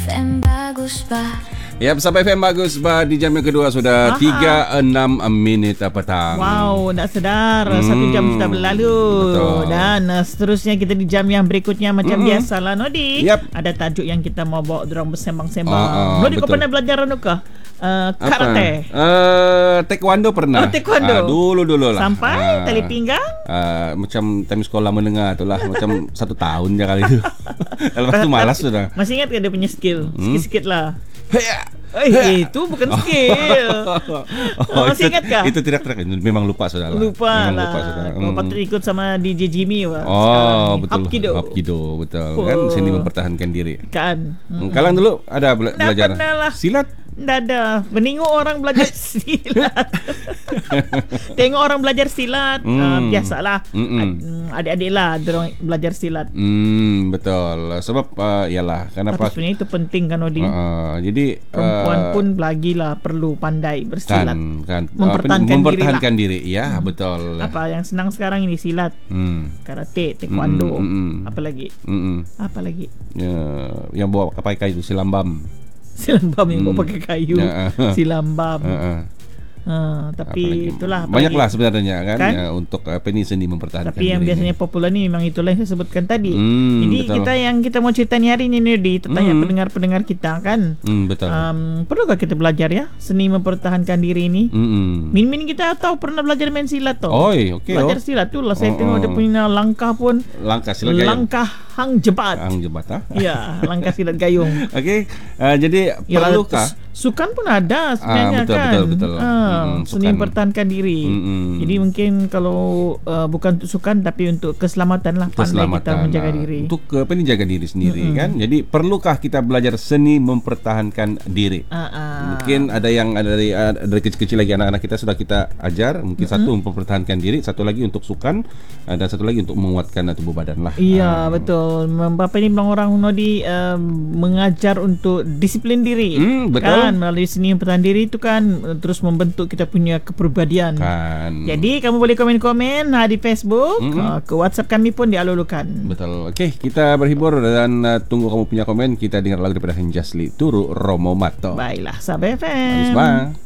FM Bagus Bah. Ya, bersama FM Bagus Bah di jam yang kedua sudah 36 minit petang. Wow, nak sedar 1 jam sudah berlalu. Betul. Dan seterusnya kita di jam yang berikutnya macam biasalah Nodi. Yep. Ada tajuk yang kita mau bawa dorang bersembang-sembang. Nodi, kau pernah belajar ke? Karate. Taekwondo pernah. Oh, taekwondo. Dulu lah. Sampai tali pinggang. Macam time sekolah menengah tu lah. Macam 1 tahun je kali itu. Lepas tu malas sudah. Masih ingat ke dia punya skill? Sikit-sikit lah. Itu bukan Oh. skill. Masih ingat kah? Itu tidak memang lupa sudah lah. Lupa Memang lah. lupa sudah. Kau patut ikut sama DJ Jimmy. Betul. Hapkido. Betul. Kan seni mempertahankan diri. Kan. Kalang dulu ada belajar pernah lah. silat. Tak ada. Menengok orang belajar silat. Tengok orang belajar silat. Biasalah. Adik-adik lah dorang belajar silat. Betul. Sebab ialah kenapa? Tapi sebenarnya itu penting kan, Odi. Jadi Perempuan pun lagi lah perlu pandai bersilat. kan Mempertahankan diri. Ya, betul. Apa yang senang sekarang ini silat, karate, taekwondo, apa lagi? Apa lagi? Yang bawa pakai kayu silambam. Silambam yang bawa pakai kayu. Silambam. Apalagi? Tapi itulah banyaklah sebenarnya kan? Kan? Untuk ini seni mempertahankan. Tapi yang diri biasanya ini. popular ni memang itulah yang saya sebutkan tadi. Jadi betul. kita mau cerita ni hari ni Nudi, tanya pendengar-pendengar kita kan. Betul. Perlukah kita belajar ya seni mempertahankan diri ini? Min kita tahu pernah belajar main silat tu. Okey. Belajar silat tu lah saya tengok dia punya langkah pun. Langkah silat gayung. Langkah hang jebat. Hang jebat Ya, langkah silat gayung. Okey. Jadi Ya, perlukah sukan pun ada sebenarnya kan. betul. Seni mempertahankan diri. Jadi mungkin kalau bukan untuk sukan tapi untuk keselamatan lah, pandai kita menjaga diri. Untuk jaga diri sendiri kan. Jadi perlukah kita belajar seni mempertahankan diri? Mungkin ada yang dari kecil-kecil lagi anak-anak kita sudah kita ajar. Mungkin satu mempertahankan diri, satu lagi untuk sukan, dan satu lagi untuk menguatkan tubuh badan lah. Iya, betul. Bapa ni bilang orang Nodi mengajar untuk disiplin diri. Betul. Kan melalui seni mempertahankan diri itu kan terus membentuk kita punya kepribadian. Kan. Jadi kamu boleh komen-komen di Facebook, ke WhatsApp kami pun dialulukan. Betul. Okey, kita berhibur dan tunggu kamu punya komen. Kita dengar lagu daripada Henjasli Turu Romo Mato. Baiklah, Sahabat FM. Bye.